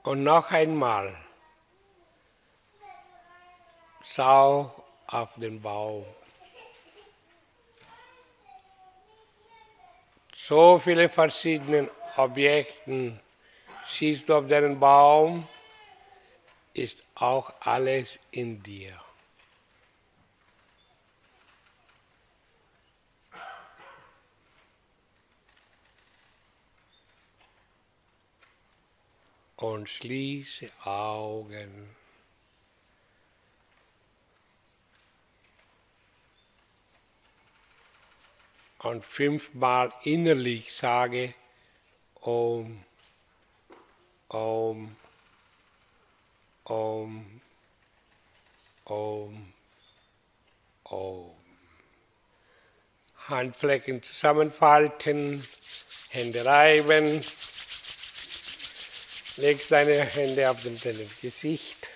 Und noch einmal. Schau auf den Baum. So viele verschiedene Objekte siehst du auf deinen Baum, ist auch alles in dir. Und schließe Augen. Und 5-mal innerlich sage Om, Om, Om, Om, Om. Handflächen zusammenfalten, Hände reiben. Leg deine Hände auf dein Gesicht.